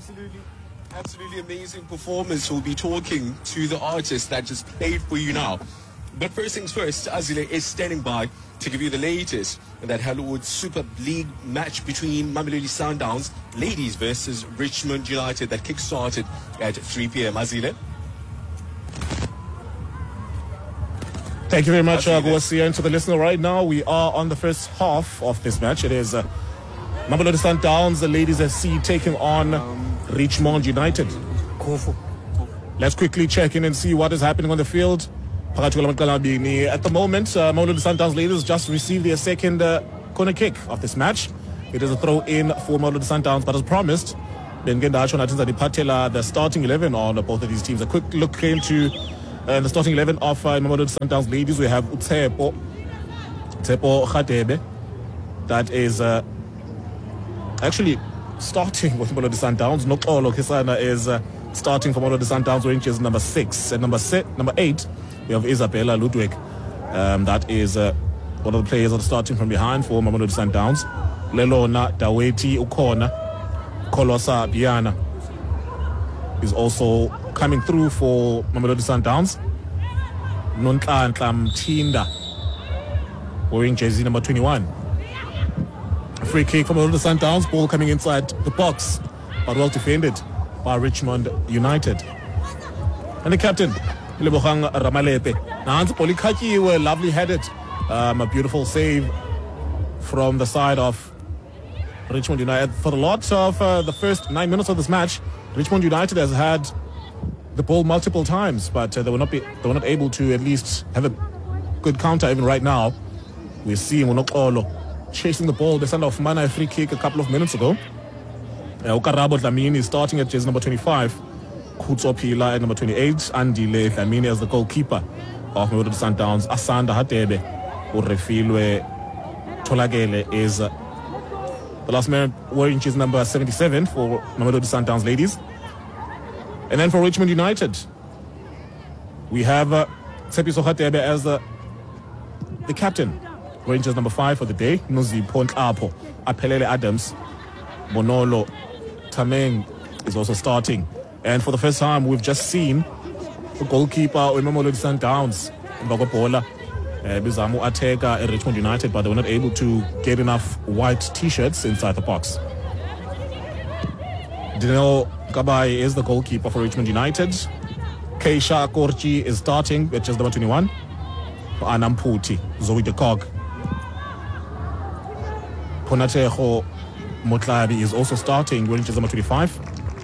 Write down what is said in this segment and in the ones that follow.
Absolutely amazing performance. We'll be talking to the artist that just played for you now. But first things first, Azile is standing by to give you the latest in that Hollywood Super League match between Mamelodi Sundowns ladies versus Richmond United that kick-started at 3 p.m. Azile. Thank you very much, Gwasia. And to the listener right now, we are on the first half of this match. It is Mamelodi Sundowns, the ladies FC, taking on Richmond United. Let's quickly check in and see what is happening on the field. At the moment, Mamelodi Sundowns ladies just received their second corner kick of this match. It is a throw-in for Mamelodi Sundowns, but as promised, the starting 11 on both of these teams. A quick look into the starting 11 of Mamelodi Sundowns ladies. We have Tsepo Khadebe. That is actually starting with Mamelodi Sundowns. Nokolo Kisana is starting for Mamelodi Sundowns, which is number 6. And number 8, we have Isabella Ludwig. That is one of the players that are starting from behind for Mamelodi Sundowns. Lelona Daweti Ukona Kolosa Biana is also coming through for Mamelodi Sundowns. Nontlanhla Mthinda wearing jersey number 21. A free kick from Mamelodi Sundowns, ball coming inside the box, but well defended by Richmond United. And the captain, Lebogang Ramalepe. Now, Polikaki were lovely headed. A beautiful save from the side of Richmond United. For a lot of the first 9 minutes of this match, Richmond United has had the ball multiple times, but they were not able to at least have a good counter. Even right now, we're seeing Monokolo chasing the ball. They sent off Mana a free kick a couple of minutes ago. Ukarabo Dlamini is starting at jersey number 25. Kutso Pila at number 28. Andile Dlamini as the goalkeeper of Mamelodi Sundowns. Asanda Hatebe Urefilwe Tolagele is the last man wearing jersey number 77 for Mamelodi Sundowns ladies. And then for Richmond United, we have Tsepiso Hatebe as the captain, wearing jersey number 5 for the day. Nuzi Pontapo, Apelele Adams, Bonolo Tameng is also starting. And for the first time, we've just seen the goalkeeper of Mamelodi Sundowns, Mbagopola, Bizamu Atega at Richmond United, but they were not able to get enough white t-shirts inside the box. Dino Kabai is the goalkeeper for Richmond United. Keisha Korchi is starting at just number 21. For Anamputi, Zoe de Kog. Ponatejo Motlabi is also starting, wearing just number 25.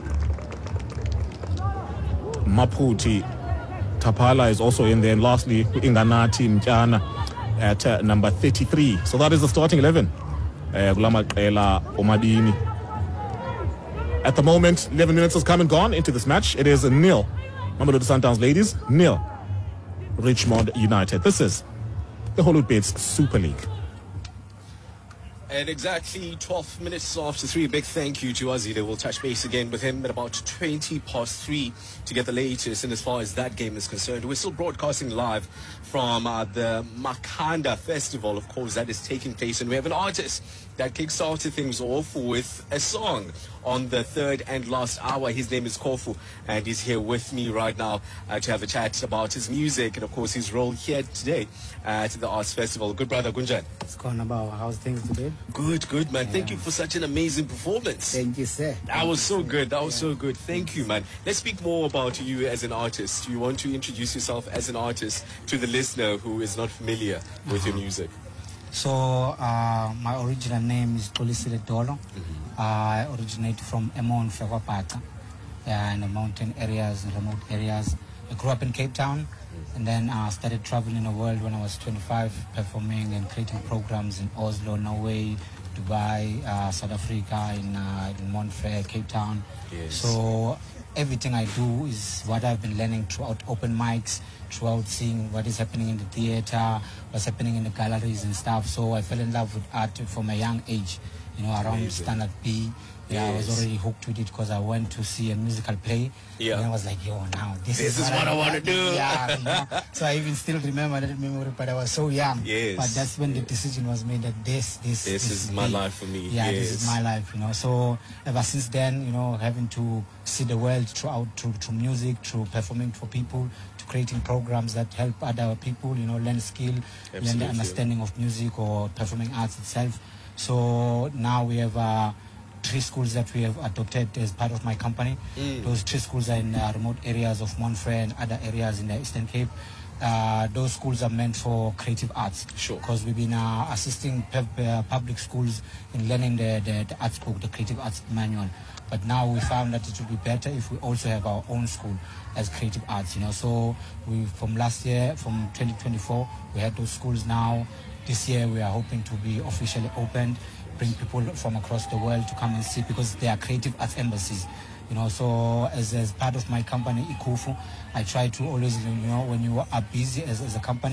Maputi Tapala is also in there. And lastly, Inganati Mjana at number 33. So that is the starting 11. Gulamakela Omadini. At the moment, 11 minutes has come and gone into this match. It is 0. Mamelodi Sundowns ladies, 0. Richmond United. This is the Hollywood Bets Super League. And exactly 12 minutes after 3, a big thank you to Azile. We'll touch base again with him at about 20 past 3 to get the latest. And as far as that game is concerned, we're still broadcasting live from the Makanda Festival, of course, that is taking place. And we have an artist that kickstarted things off with a song on the third and last hour. His name is Kofu, and he's here with me right now to have a chat about his music and, of course, his role here today at the Arts Festival. Good brother, Gunjan. What's going about? How's things today? Good, man. Yeah. Thank you for such an amazing performance. Thank you, sir. That was so good. That was so good. Thank you, man. Let's speak more about you as an artist. You want to introduce yourself as an artist to the listener who is not familiar with your music? So, my original name is Tolisile Dolo. I originate from Emon, Fewapata, in the mountain areas, remote areas. I grew up in Cape Town, and then I started traveling the world when I was 25, performing and creating programs in Oslo, Norway, Dubai, South Africa, in Montreal, Cape Town. Yes. So everything I do is what I've been learning throughout open mics, throughout seeing what is happening in the theater, what's happening in the galleries and stuff. So I fell in love with art from a young age. you know, around Amazing. Standard B. Yeah, I was Yes. already hooked with it because I went to see a musical play. Yeah. And I was like, yo, now this This is what I want to do. Yeah. You know? So I even still remember that memory, but I was so young. Yes. But that's when the decision was made that this is my me. life for me. Yeah, this Yes. is my life, you know. So ever since then, you know, having to see the world throughout through music, through performing for people, to creating programs that help other people, you know, learn skill, learn Absolutely. the understanding of music or performing arts itself. So now we have 3 schools that we have adopted as part of my company. Those 3 schools are in remote areas of Montfrey and other areas in the Eastern Cape. Those schools are meant for creative arts. Sure. Because we've been assisting public schools in learning the arts book, the creative arts manual. But now we found that it would be better if we also have our own school as creative arts, you know. So from last year, from 2024, we had those schools now. This year we are hoping to be officially opened, bring people from across the world to come and see, because they are creative arts embassies, you know. So as part of my company Ikufu, I try to always, you know, when you are busy as a company,